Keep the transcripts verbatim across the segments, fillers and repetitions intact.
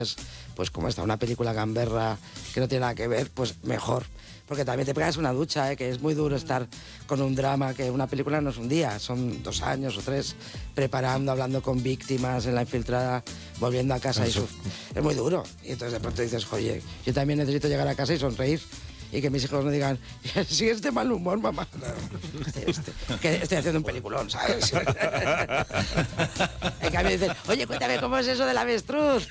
pues como está una película gamberra que no tiene nada que ver, pues mejor. Porque también te pegas una ducha, ¿eh? Que es muy duro estar con un drama, que una película no es un día, son dos años o tres preparando, hablando con víctimas en La Infiltrada, volviendo a casa. Y su... es muy duro. Y entonces de pronto dices, oye, yo también necesito llegar a casa y sonreír. Y que mis hijos no digan, sí, es de mal humor, mamá. No, este, este, que estoy haciendo un peliculón, ¿sabes? En cambio dicen, oye, cuéntame cómo es eso del avestruz.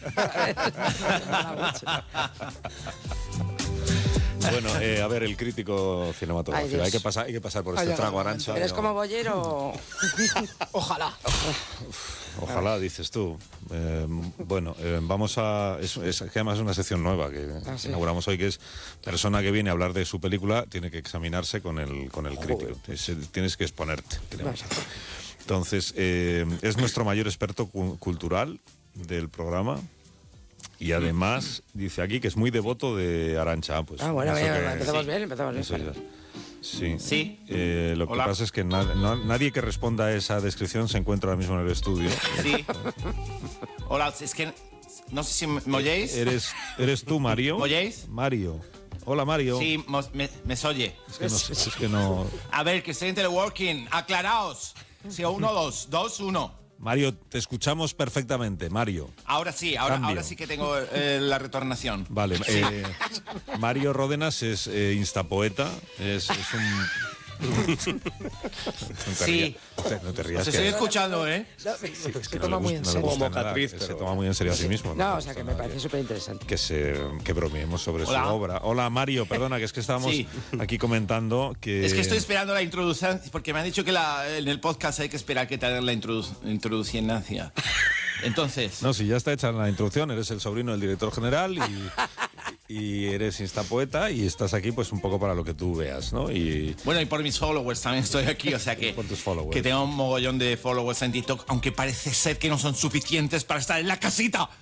Bueno, eh, a ver, el crítico cinematográfico. Hay que pasar, hay que pasar por este Ay, trago, Arantxa. ¿Eres como Bollero? Ojalá. Ojalá, dices tú. Eh, bueno, eh, vamos a... Es, es que además es una sección nueva que ah, ¿sí? inauguramos hoy, que es persona que viene a hablar de su película tiene que examinarse con el, con el crítico. Es, tienes que exponerte. Vale. Entonces, eh, es nuestro mayor experto cu- cultural del programa. Y además, dice aquí que es muy devoto de Arantxa. Pues, ah, bueno, bien, que, empezamos sí, bien, empezamos bien. Sí. Sí. Eh, lo Hola. que pasa es que na- no, nadie que responda a esa descripción se encuentra ahora mismo en el estudio. Sí. Hola, es que no sé si me oyéis. ¿Eres, eres tú, Mario? ¿Me oyéis? Mario. Hola, Mario. Sí, me, me oye. Es que, no, es que no... A ver, que estoy en teleworking. Aclaraos. Sí, uno, dos. Dos, uno. Mario, te escuchamos perfectamente, Mario. Ahora sí, ahora, ahora sí que tengo eh, la retornación. Vale, eh, Mario Ródenas es eh, instapoeta, es, es un... no sí. Rías, no te rías. Os estoy escuchando, ¿eh? No, sí, es que se toma no muy en serio. Como mocatriz, pero... Se toma muy en serio a sí mismo. No, no o sea, que me parece súper interesante. Que, se, que bromeemos sobre Hola. su obra. Hola, Mario, perdona, que es que estábamos sí. aquí comentando que... Es que estoy esperando la introducción, porque me han dicho que la, en el podcast hay que esperar que te hagan la introdu- introducción. Entonces... No, si ya está hecha la introducción, eres el sobrino del director general y, y eres instapoeta y estás aquí pues un poco para lo que tú veas, ¿no? Y... Bueno, y por mis followers también estoy aquí, o sea que, por tus followers. Que tengo un mogollón de followers en TikTok, aunque parece ser que no son suficientes para estar en la casita.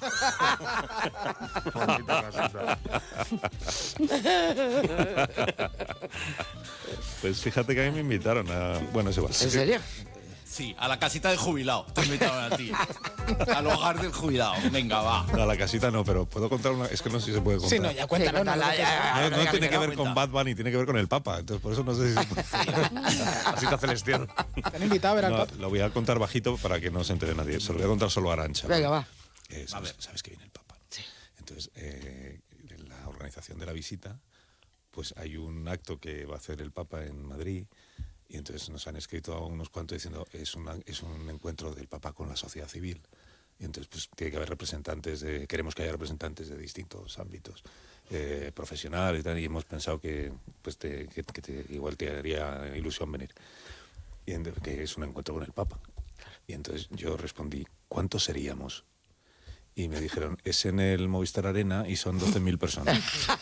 Pues fíjate que a mí me invitaron a... Bueno, es igual. ¿En serio? Sí, a la casita del jubilado. Te invitaron a ti. Al hogar del jubilado. Venga, va. No, a la casita no, pero puedo contar una... Es que no sé si se puede contar. Sí, no, ya cuéntalo. Sí, no, no, ya, no, no, no tiene que ver cuenta. con Bad Bunny, tiene que ver con el Papa. Entonces, por eso no sé si se puede... Casita celestial. ¿Te han invitado a ver al No, Papa? lo voy a contar bajito para que no se entere nadie. Se lo voy a contar solo a Arantxa. Venga, va. Eh, ¿sabes, ¿Sabes que viene el Papa? Sí. Entonces, eh, en la organización de la visita, pues hay un acto que va a hacer el Papa en Madrid. Y entonces nos han escrito a unos cuantos diciendo es una, es un encuentro del Papa con la sociedad civil. Y entonces pues tiene que haber representantes de, queremos que haya representantes de distintos ámbitos eh, profesionales y tal, y hemos pensado que pues te, que, que te, igual te haría ilusión venir. Y entonces, que es un encuentro con el Papa. Y entonces yo respondí, ¿cuántos seríamos? Y me dijeron, es en el Movistar Arena y son doce mil personas.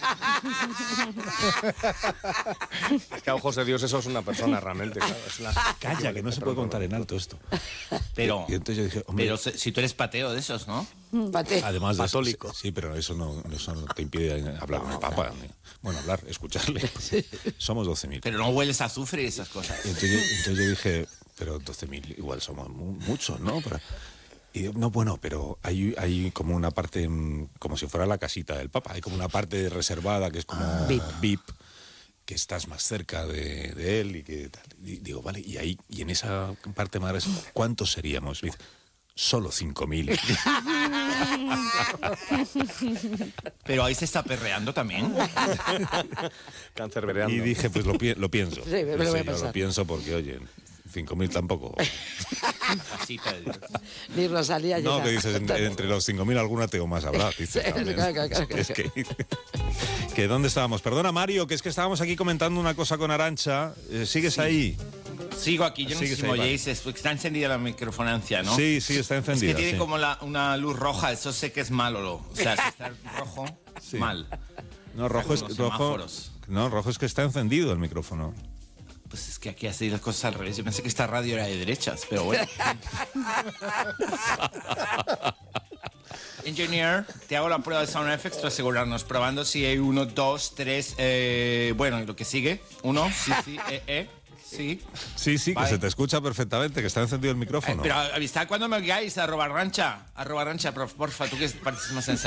Es que a ojos de Dios eso es una persona realmente. Claro, es una... Calla, que no se puede contar en alto esto. Pero, y, y entonces yo dije, hombre, pero si tú eres pateo de esos, ¿no? Pate. Además de Católico. Eso, sí, pero eso no, eso no te impide hablar con el Papa. Bueno, hablar, escucarle. Somos doce mil. Pero no hueles a azufre y esas cosas. Y entonces, yo, entonces yo dije, pero doce mil igual somos mu- muchos, ¿no? Para... Y no, bueno, pero hay, hay como una parte, como si fuera la casita del Papa, hay como una parte reservada que es como V I P. V I P, que estás más cerca de, de él y que tal. Y digo, vale, y ahí, y en esa parte más, ¿cuántos seríamos? Y dice, solo cinco mil. Pero ahí se está perreando también. Cáncer vereando. Y dije, pues lo, pi- lo pienso. Sí, me lo voy a Sí, yo pensar. lo pienso porque, oye, cinco mil tampoco. Casita de Dios. Ni Rosalía No, llega. que dices, entre, entre los cinco mil alguna tengo más hablar. Dices, Sí, también. claro, claro, claro. Es que, que ¿dónde estábamos? Perdona, Mario, que es que estábamos aquí comentando una cosa con Arantxa. Eh, ¿Sigues Sí. ahí? Sigo aquí, yo no sé Sigues si me ahí, oyéis, es- está encendida la microfonancia, ¿no? Sí, sí, está Es encendida. que tiene sí. como la- una luz roja, eso sé que es malo. lo- O sea, si está rojo, Sí. mal. No, rojo es, Unos rojo, semáforos. no, rojo es que está encendido el micrófono. Pues es que aquí hace las cosas al revés. Yo pensé que esta radio era de derechas, pero bueno. Engineer, te hago la prueba de Sound Effects para asegurarnos. Probando si hay uno, dos, tres. Eh, bueno, y lo que sigue. Uno, sí, sí, eh, eh. Sí. Sí, sí, Vale. que se te escucha perfectamente, que está encendido el Eh, micrófono. pero avisad cuando me oigáis, arroba rancha. Arroba rancha, prof, porfa, tú que pareces más sensato.